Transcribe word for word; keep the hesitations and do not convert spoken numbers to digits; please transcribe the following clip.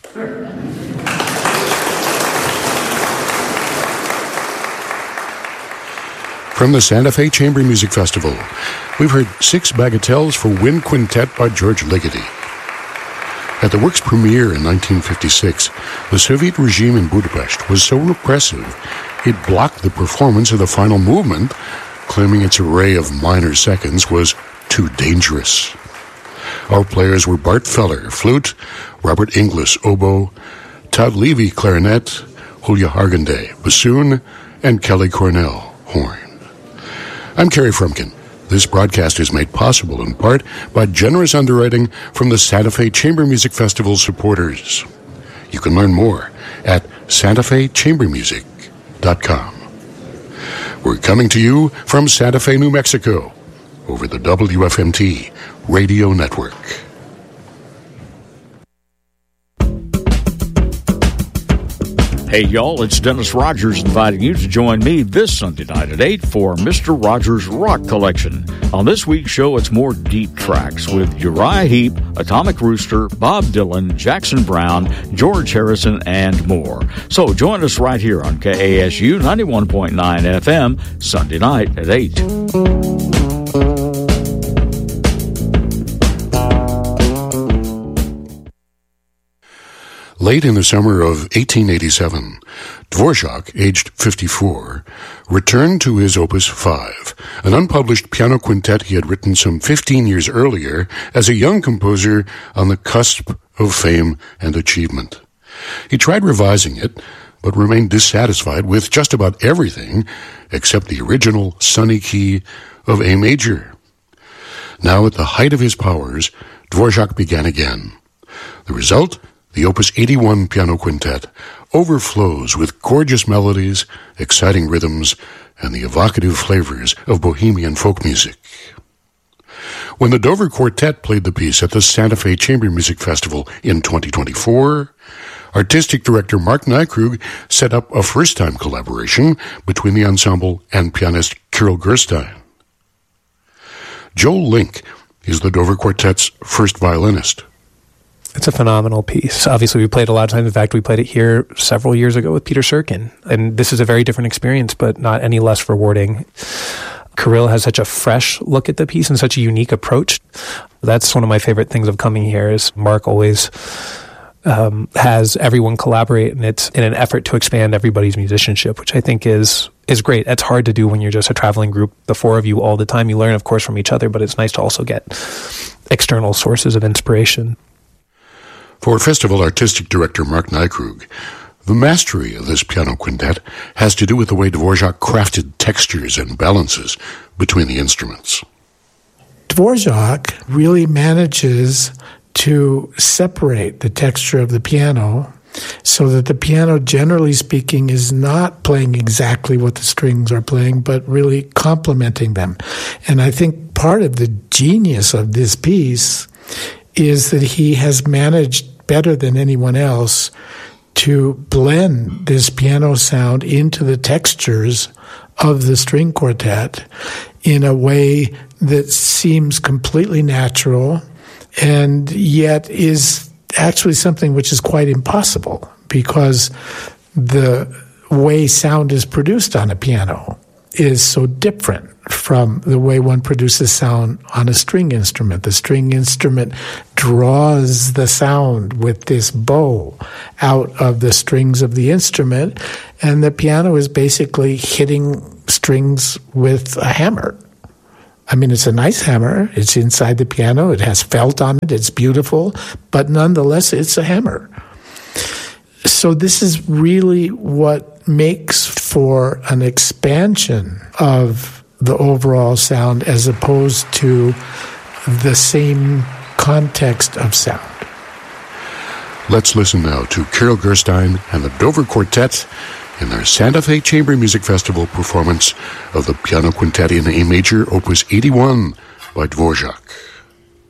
From the Santa Fe Chamber Music Festival, we've heard Six Bagatelles for Wind Quintet by George Ligeti. At the work's premiere in nineteen fifty-six, the Soviet regime in Budapest was so repressive, it blocked the performance of the final movement, claiming its array of minor seconds was too dangerous. Our players were Bart Feller, flute, Robert Inglis, oboe, Todd Levy, clarinet, Julia Hargenday, bassoon, and Kelly Cornell, horn. I'm Kerry Frumkin. This broadcast is made possible in part by generous underwriting from the Santa Fe Chamber Music Festival supporters. You can learn more at santa fe chamber music dot com. We're coming to you from Santa Fe, New Mexico, over the W F M T radio network. Hey, y'all, it's Dennis Rogers inviting you to join me this Sunday night at eight for Mister Rogers' Rock Collection. On this week's show, it's more deep tracks with Uriah Heep, Atomic Rooster, Bob Dylan, Jackson Browne, George Harrison, and more. So join us right here on K A S U ninety-one point nine F M, Sunday night at eight. Late in the summer of eighteen eighty-seven, Dvorak, aged fifty-four, returned to his Opus five, an unpublished piano quintet he had written some fifteen years earlier as a young composer on the cusp of fame and achievement. He tried revising it, but remained dissatisfied with just about everything except the original sunny key of A major. Now at the height of his powers, Dvorak began again. The result? The Opus eighty-one Piano Quintet overflows with gorgeous melodies, exciting rhythms, and the evocative flavors of Bohemian folk music. When the Dover Quartet played the piece at the Santa Fe Chamber Music Festival in twenty twenty-four, artistic director Mark Nykrug set up a first-time collaboration between the ensemble and pianist Kirill Gerstein. Joel Link is the Dover Quartet's first violinist. It's a phenomenal piece. Obviously, we played a lot of times. In fact, we played it here several years ago with Peter Serkin. And this is a very different experience, but not any less rewarding. Kirill has such a fresh look at the piece and such a unique approach. That's one of my favorite things of coming here is Mark always um, has everyone collaborate, and it's in an effort to expand everybody's musicianship, which I think is is great. That's hard to do when you're just a traveling group, the four of you all the time. You learn, of course, from each other, but it's nice to also get external sources of inspiration. For festival artistic director Mark Nykrug, the mastery of this piano quintet has to do with the way Dvorak crafted textures and balances between the instruments. Dvorak really manages to separate the texture of the piano so that the piano, generally speaking, is not playing exactly what the strings are playing, but really complementing them. And I think part of the genius of this piece is that he has managed better than anyone else to blend this piano sound into the textures of the string quartet in a way that seems completely natural and yet is actually something which is quite impossible because the way sound is produced on a piano is so different from the way one produces sound on a string instrument. The string instrument draws the sound with this bow out of the strings of the instrument, and the piano is basically hitting strings with a hammer. I mean, it's a nice hammer. It's inside the piano. It has felt on it. It's beautiful, but nonetheless, it's a hammer. So this is really what makes for an expansion of the overall sound as opposed to the same context of sound. Let's listen now to Kirill Gerstein and the Dover Quartet in their Santa Fe Chamber Music Festival performance of the Piano Quintet in A Major, Opus eighty-one by Dvorak.